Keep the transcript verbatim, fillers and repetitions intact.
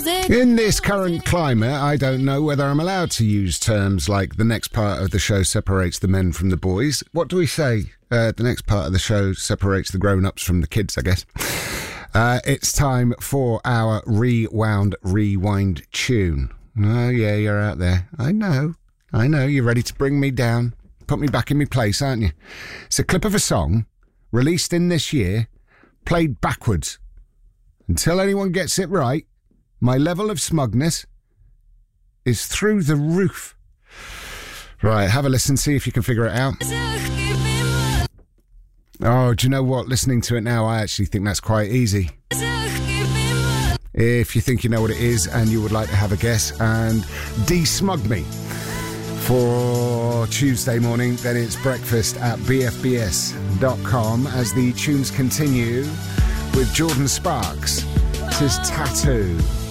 In this current climate, I don't know whether I'm allowed to use terms like the next part of the show separates the men from the boys. What do we say? Uh, the next part of the show separates the grown-ups from the kids, I guess. Uh, it's time for our Rewound Rewind tune. Oh, yeah, you're out there. I know. I know. You're ready to bring me down. Put me back in my place, aren't you? It's a clip of a song released in this year, played backwards. Until anyone gets it right, my level of smugness is through the roof. Right, have a listen, see if you can figure it out. Oh, do you know what? Listening to it now, I actually think that's quite easy. If you think you know what it is and you would like to have a guess and de-smug me for Tuesday morning, then it's breakfast at b f b s dot com as the tunes continue with Jordan Sparks. This is Tattoo.